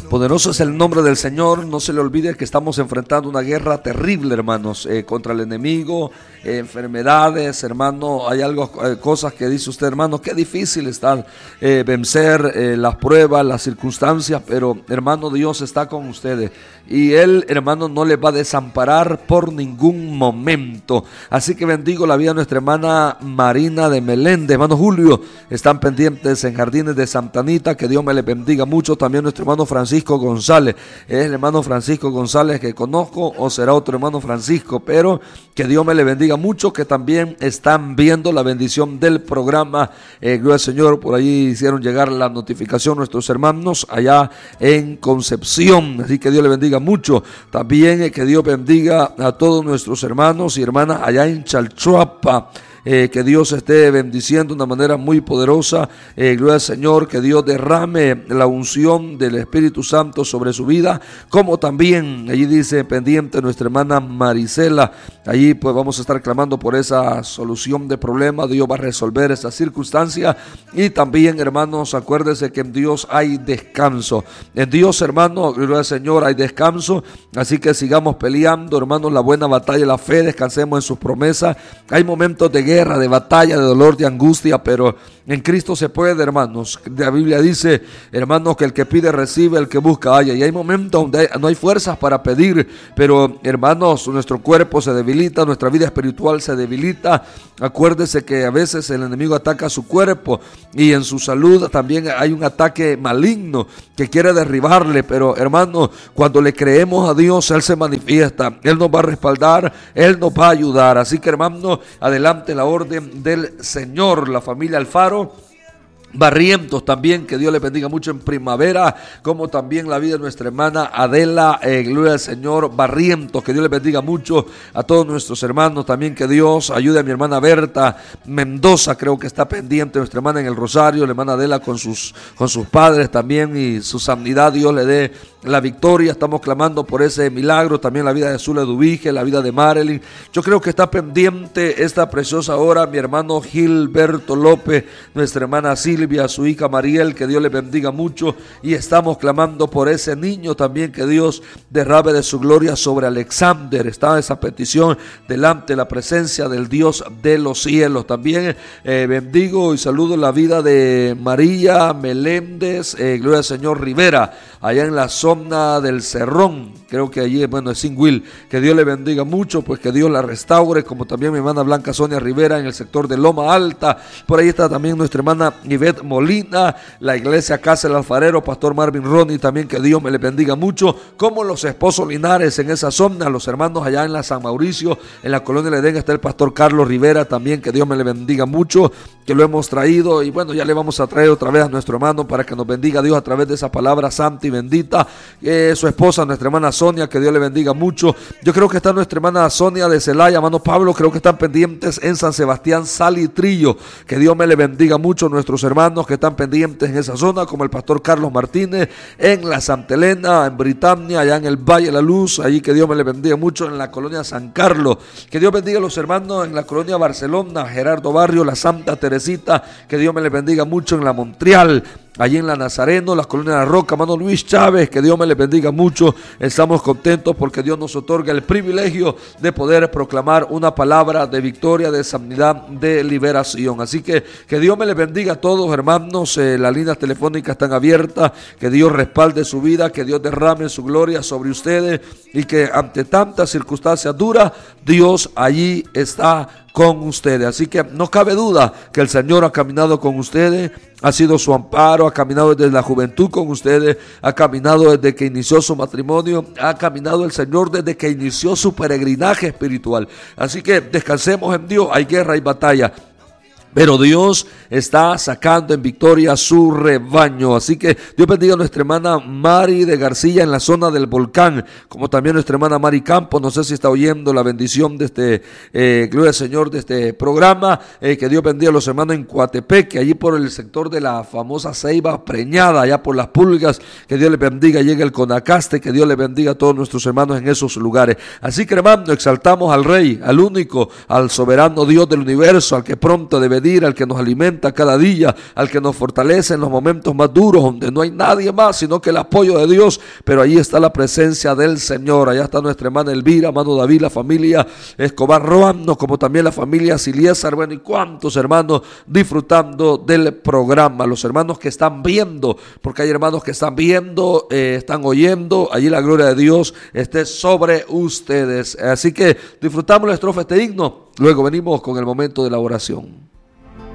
Poderoso es el nombre del Señor. No se le olvide que estamos enfrentando una guerra terrible, hermanos, contra el enemigo, enfermedades, hermano. Hay cosas que dice usted, hermano, qué difícil está vencer las pruebas, las circunstancias, pero hermano, Dios está con ustedes y Él, hermano, no les va a desamparar por ningún momento. Así que bendigo la vida de nuestra hermana Marina de Meléndez, hermano Julio, están pendientes en Jardines de Santa Anita, que Dios me les bendiga mucho. También nuestro hermano Francisco González, es el hermano Francisco González que conozco, o será otro hermano Francisco, pero que Dios me le bendiga mucho, que también están viendo la bendición del programa. Gloria al Señor, por ahí hicieron llegar la notificación nuestros hermanos allá en Concepción, así que Dios le bendiga mucho. También que Dios bendiga a todos nuestros hermanos y hermanas allá en Chalchuapa. Que Dios esté bendiciendo de una manera muy poderosa. Gloria al Señor, que Dios derrame la unción del Espíritu Santo sobre su vida, como también allí dice pendiente nuestra hermana Marisela. Allí pues vamos a estar clamando por esa solución de problema. Dios va a resolver esa circunstancia. Y también, hermanos, acuérdense que en Dios hay descanso. En Dios, hermanos, gloria al Señor, hay descanso. Así que sigamos peleando, hermanos, la buena batalla de la fe. Descansemos en sus promesas. Hay momentos de guerra, de batalla, de dolor, de angustia, pero en Cristo se puede, hermanos. La Biblia dice, hermanos, que el que pide recibe, el que busca halla. Y hay momentos donde no hay fuerzas para pedir, pero hermanos, nuestro cuerpo se debilita, nuestra vida espiritual se debilita. Acuérdese que a veces el enemigo ataca su cuerpo y en su salud también hay un ataque maligno que quiere derribarle, pero hermanos, cuando le creemos a Dios, Él se manifiesta, Él nos va a respaldar, Él nos va a ayudar. Así que, hermanos, adelante la orden del Señor. La familia Alfaro Barrientos también, que Dios le bendiga mucho en Primavera, como también la vida de nuestra hermana Adela, gloria al Señor, Barrientos, que Dios le bendiga mucho a todos nuestros hermanos, también que Dios ayude a mi hermana Berta Mendoza, creo que está pendiente nuestra hermana en el Rosario, la hermana Adela con sus padres también, y su sanidad Dios le dé la victoria. Estamos clamando por ese milagro, también la vida de Zule Dubige, la vida de Marilyn. Yo creo que está pendiente esta preciosa hora mi hermano Gilberto López, nuestra hermana Silvia, su hija Mariel, que Dios le bendiga mucho, y estamos clamando por ese niño también, que Dios derrame de su gloria sobre Alexander. Está esa petición delante de la presencia del Dios de los cielos. También bendigo y saludo la vida de María Meléndez, gloria al Señor, Rivera, allá en la zona del Cerrón, creo que allí, bueno, es Sin Will. Que Dios le bendiga mucho, pues que Dios la restaure, como también mi hermana Blanca Sonia Rivera en el sector de Loma Alta. Por ahí está también nuestra hermana Ivette Molina, la iglesia Casa del Alfarero, Pastor Marvin Ronnie, también que Dios me le bendiga mucho, como los esposos Linares en esa zona, los hermanos allá en la San Mauricio, en la colonia del Edén está el Pastor Carlos Rivera, también que Dios me le bendiga mucho, que lo hemos traído, y bueno, ya le vamos a traer otra vez a nuestro hermano para que nos bendiga Dios a través de esa palabra santa y bendita. Su esposa, nuestra hermana Sonia, que Dios le bendiga mucho. Yo creo que está nuestra hermana Sonia de Celaya, hermano Pablo, creo que están pendientes en San Sebastián Salitrillo, que Dios me le bendiga mucho. Nuestros hermanos que están pendientes en esa zona, como el pastor Carlos Martínez en la Santa Elena, en Britania, allá en el Valle de la Luz, allí que Dios me le bendiga mucho, en la colonia San Carlos, que Dios bendiga a los hermanos en la colonia Barcelona, Gerardo Barrio, la Santa Teresita, que Dios me le bendiga mucho en la Montreal, allí en la Nazareno, la colonia de la Roca, hermano Luis Chávez, que Dios me le bendiga mucho. Estamos contentos porque Dios nos otorga el privilegio de poder proclamar una palabra de victoria, de sanidad, de liberación. Así que Dios me le bendiga a todos, hermanos. Las líneas telefónicas están abiertas, que Dios respalde su vida, que Dios derrame su gloria sobre ustedes, y que ante tantas circunstancias duras, Dios allí está con ustedes. Así que no cabe duda que el Señor ha caminado con ustedes, ha sido su amparo, ha caminado desde la juventud con ustedes, ha caminado desde que inició su matrimonio, ha caminado el Señor desde que inició su peregrinaje espiritual. Así que descansemos en Dios. Hay guerra y batalla, pero Dios está sacando en victoria a su rebaño. Así que Dios bendiga a nuestra hermana Mari de García en la zona del Volcán, como también nuestra hermana Mari Campos. No sé si está oyendo la bendición de este, gloria al Señor, de este programa. Que Dios bendiga a los hermanos en Coatepeque, allí por el sector de la famosa Ceiba Preñada, allá por las Pulgas. Que Dios les bendiga. Llega el Conacaste, que Dios les bendiga a todos nuestros hermanos en esos lugares. Así que, hermanos, exaltamos al Rey, al único, al soberano Dios del universo, al que pronto debe pedir al que nos alimenta cada día, al que nos fortalece en los momentos más duros, donde no hay nadie más sino que el apoyo de Dios, pero ahí está la presencia del Señor. Allá está nuestra hermana Elvira, hermano David, la familia Escobar Roano, como también la familia Siliesar, bueno, y cuántos hermanos disfrutando del programa, los hermanos que están viendo, porque hay hermanos que están viendo, están oyendo, allí la gloria de Dios esté sobre ustedes. Así que disfrutamos la estrofa, este himno, luego venimos con el momento de la oración.